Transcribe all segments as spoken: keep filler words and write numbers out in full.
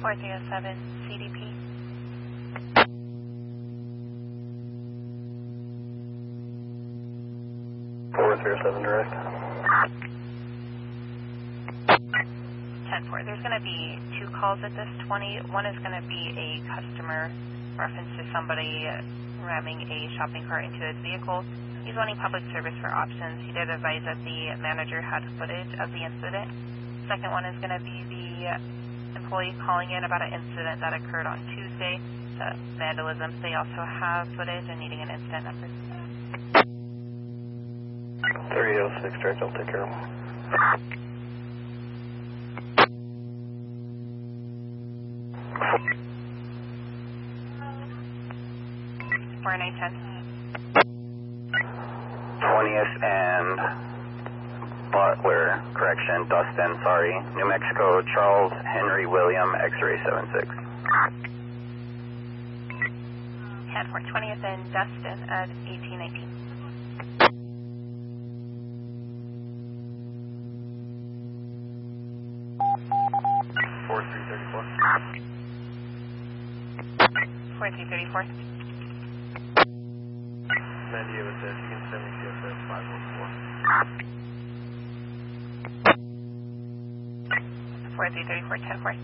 four three oh seven C D P. four three oh seven direct. ten four, there's going to be two calls at this twenty. One is going to be a customer reference to somebody ramming a shopping cart into his vehicle. He's wanting public service for options. He did advise that the manager had footage of the incident. Second one is going to be the employee calling in about an incident that occurred on Tuesday, the vandalism. They also have footage and needing an incident number. three oh six direct, I'll take care of them. four nine ten. twentieth and Butler, correction, Dustin, sorry, New Mexico, Charles Henry William, X-ray seven six. ten four, twentieth and Dustin at eighteen nineteen. four three thirty-four. four three thirty-four. Mandy with this, you can send me C S S five one four. four three thirty-four, ten four.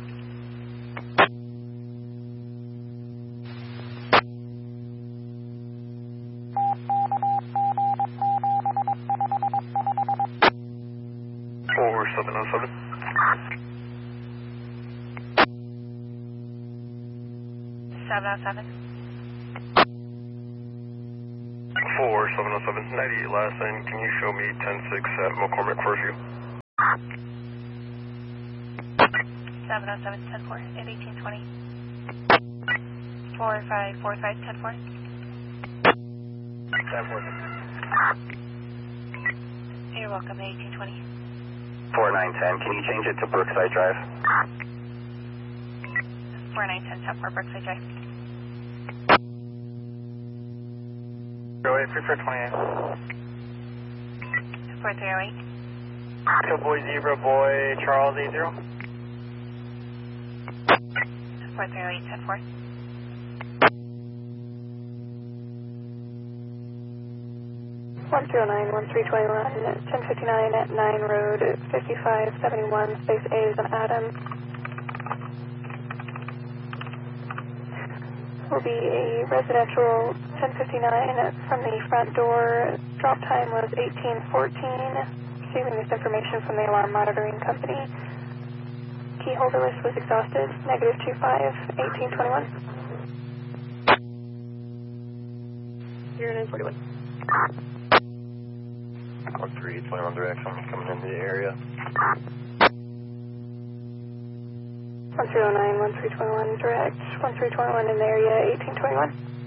four seven oh seven. seven oh seven. four seven oh seven. ninety-eight last name, can you show me ten six at McCormick First View? seven oh seven, ten four at eighteen twenty. four five four five, ten four. ten four. You're welcome, eighteen twenty. four nine ten, can you change it to Brookside Drive? four nine ten, ten four, Brookside Drive. zero eight three four twenty-eight. four three oh eight. Killboy Zebra Boy Charles eight zero. four three oh eight, ten four. one zero nine, one three two one, ten fifty-nine at nine Road, fifty-five seventy-one, space A is an Adam. Will be a residential ten fifty-nine from the front door. Drop time was eighteen fourteen. Receiving this information from the alarm monitoring company. Key holder list was exhausted. Negative two five, eighteen twenty-one. zero nine forty-one. one three twenty-one direct, I'm coming into the area. one zero nine, one three two one direct, one three two one in the area, eighteen twenty-one.